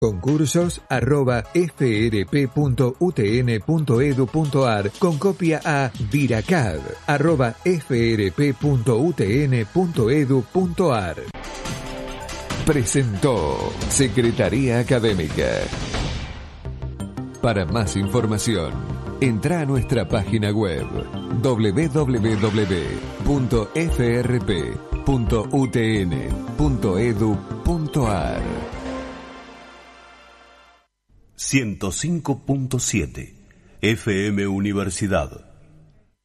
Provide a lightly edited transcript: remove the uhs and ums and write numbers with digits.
concursos@frp.utn.edu.ar con copia a viracad@frp.utn.edu.ar. Presentó Secretaría Académica. Para más información, entra a nuestra página web www.frp.utn.edu.ar. 105.7 FM Universidad.